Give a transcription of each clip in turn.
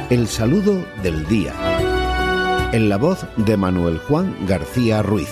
El saludo del día. En la voz de Manuel Juan García Ruiz.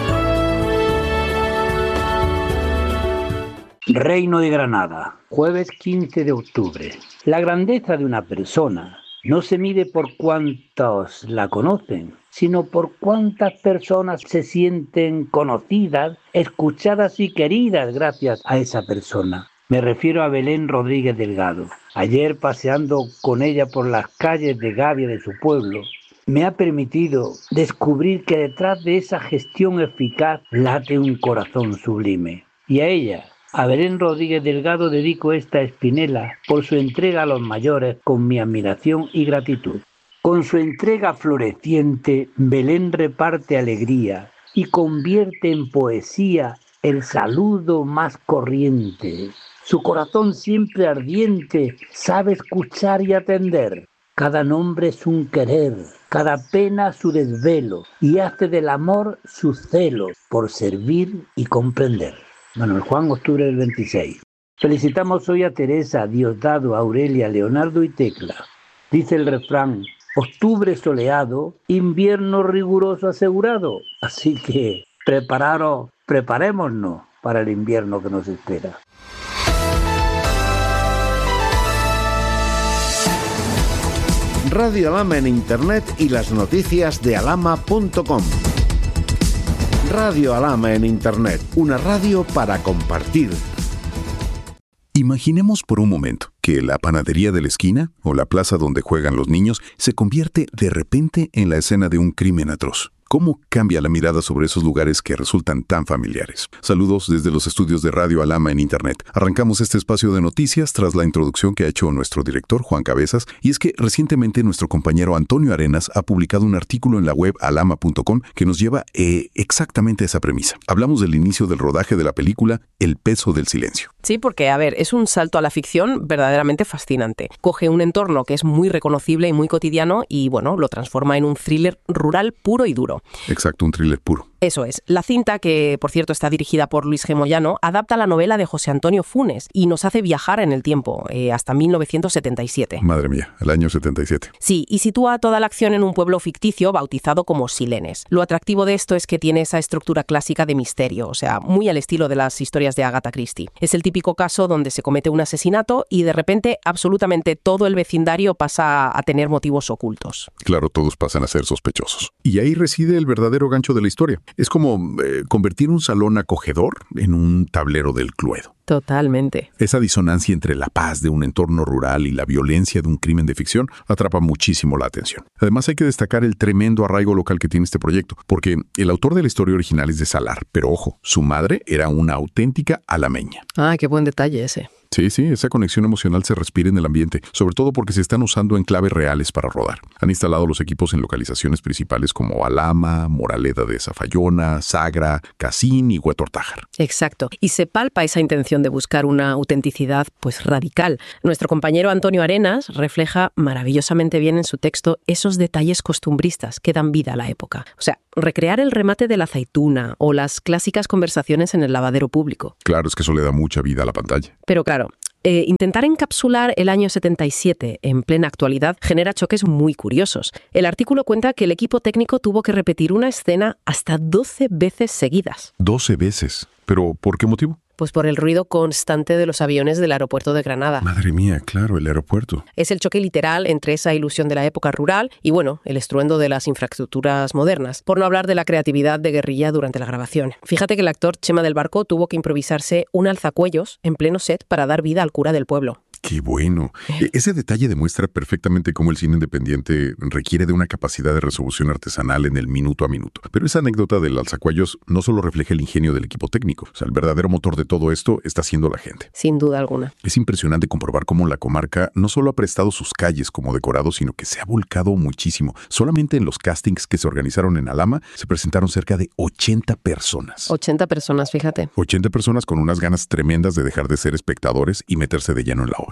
Reino de Granada, jueves 15 de octubre. La grandeza de una persona no se mide por cuántos la conocen, sino por cuántas personas se sienten conocidas, escuchadas y queridas gracias a esa persona. Me refiero a Belén Rodríguez Delgado. Ayer, paseando con ella por las calles de Gavia de su pueblo, me ha permitido descubrir que detrás de esa gestión eficaz late un corazón sublime. Y a ella, a Belén Rodríguez Delgado, dedico esta espinela por su entrega a los mayores con mi admiración y gratitud. Con su entrega floreciente, Belén reparte alegría y convierte en poesía el saludo más corriente. Su corazón siempre ardiente sabe escuchar y atender. Cada nombre es un querer, cada pena su desvelo, y hace del amor su celo por servir y comprender. Manuel Juan, octubre del 26. Felicitamos hoy a Teresa, Diosdado, Aurelia, Leonardo y Tecla. Dice el refrán: octubre soleado, invierno riguroso asegurado. Así que preparémonos para el invierno que nos espera. Radio Alhama en Internet y las noticias de alhama.com. Radio Alhama en Internet, una radio para compartir. Imaginemos por un momento que la panadería de la esquina o la plaza donde juegan los niños se convierte de repente en la escena de un crimen atroz. ¿Cómo cambia la mirada sobre esos lugares que resultan tan familiares? Saludos desde los estudios de Radio Alhama en Internet. Arrancamos este espacio de noticias tras la introducción que ha hecho nuestro director, Juan Cabezas, y es que recientemente nuestro compañero Antonio Arenas ha publicado un artículo en la web alhama.com que nos lleva exactamente a esa premisa. Hablamos del inicio del rodaje de la película El peso del silencio. Sí, porque, es un salto a la ficción verdaderamente fascinante. Coge un entorno que es muy reconocible y muy cotidiano y, lo transforma en un thriller rural puro y duro. Exacto, un thriller puro. Eso es. La cinta, que por cierto está dirigida por Luis G. Moyano, adapta la novela de José Antonio Funes y nos hace viajar en el tiempo, hasta 1977. Madre mía, el año 77. Sí, y sitúa toda la acción en un pueblo ficticio bautizado como Silenes. Lo atractivo de esto es que tiene esa estructura clásica de misterio, muy al estilo de las historias de Agatha Christie. Es el típico caso donde se comete un asesinato y de repente absolutamente todo el vecindario pasa a tener motivos ocultos. Claro, todos pasan a ser sospechosos. Y ahí reside el verdadero gancho de la historia. Es como convertir un salón acogedor en un tablero del Cluedo. Totalmente. Esa disonancia entre la paz de un entorno rural y la violencia de un crimen de ficción atrapa muchísimo la atención. Además, hay que destacar el tremendo arraigo local que tiene este proyecto, porque el autor de la historia original es de Salar, pero ojo, su madre era una auténtica alameña. Ah, qué buen detalle ese. Sí, esa conexión emocional se respira en el ambiente, sobre todo porque se están usando enclaves reales para rodar. Han instalado los equipos en localizaciones principales como Alhama, Moraleda de Zafayona, Sagra, Cacín y Huetortájar. Exacto. Y se palpa esa intención de buscar una autenticidad radical. Nuestro compañero Antonio Arenas refleja maravillosamente bien en su texto esos detalles costumbristas que dan vida a la época. Recrear el remate de la aceituna o las clásicas conversaciones en el lavadero público. Claro, es que eso le da mucha vida a la pantalla. Pero claro, intentar encapsular el año 77 en plena actualidad genera choques muy curiosos. El artículo cuenta que el equipo técnico tuvo que repetir una escena hasta 12 veces seguidas. 12 veces. ¿Pero por qué motivo? Pues por el ruido constante de los aviones del aeropuerto de Granada. Madre mía, claro, el aeropuerto. Es el choque literal entre esa ilusión de la época rural y, el estruendo de las infraestructuras modernas. Por no hablar de la creatividad de guerrilla durante la grabación. Fíjate que el actor Chema del Barco tuvo que improvisarse un alzacuellos en pleno set para dar vida al cura del pueblo. ¡Qué bueno! Ese detalle demuestra perfectamente cómo el cine independiente requiere de una capacidad de resolución artesanal en el minuto a minuto. Pero esa anécdota del alzacuellos no solo refleja el ingenio del equipo técnico. El verdadero motor de todo esto está siendo la gente. Sin duda alguna. Es impresionante comprobar cómo la comarca no solo ha prestado sus calles como decorado, sino que se ha volcado muchísimo. Solamente en los castings que se organizaron en Alhama se presentaron cerca de 80 personas. 80 personas, fíjate. 80 personas con unas ganas tremendas de dejar de ser espectadores y meterse de lleno en la obra.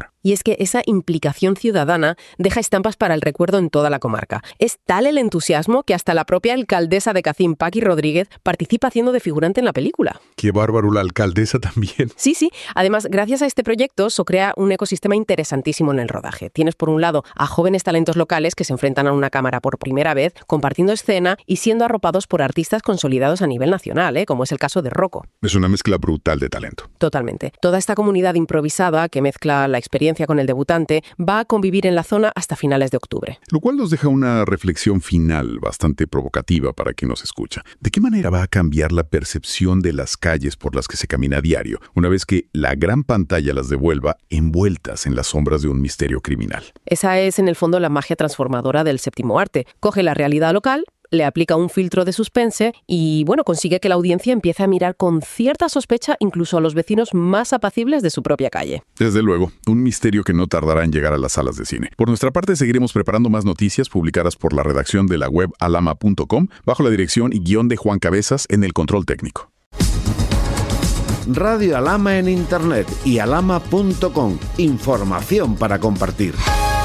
Alhambra. Y es que esa implicación ciudadana deja estampas para el recuerdo en toda la comarca. Es tal el entusiasmo que hasta la propia alcaldesa de Cacín, Paqui Rodríguez, participa haciendo de figurante en la película. ¡Qué bárbaro! La alcaldesa también. Sí. Además, gracias a este proyecto se crea un ecosistema interesantísimo en el rodaje. Tienes por un lado a jóvenes talentos locales que se enfrentan a una cámara por primera vez, compartiendo escena y siendo arropados por artistas consolidados a nivel nacional, como es el caso de Rocco. Es una mezcla brutal de talento. Totalmente. Toda esta comunidad improvisada que mezcla la experiencia con el debutante va a convivir en la zona hasta finales de octubre. Lo cual nos deja una reflexión final bastante provocativa para quien nos escucha. ¿De qué manera va a cambiar la percepción de las calles por las que se camina a diario, una vez que la gran pantalla las devuelva envueltas en las sombras de un misterio criminal? Esa es, en el fondo, la magia transformadora del séptimo arte. Coge la realidad local, le aplica un filtro de suspense y, consigue que la audiencia empiece a mirar con cierta sospecha incluso a los vecinos más apacibles de su propia calle. Desde luego, un misterio que no tardará en llegar a las salas de cine. Por nuestra parte, seguiremos preparando más noticias publicadas por la redacción de la web alhama.com bajo la dirección y guión de Juan Cabezas en el control técnico. Radio Alhama en Internet y alhama.com. Información para compartir.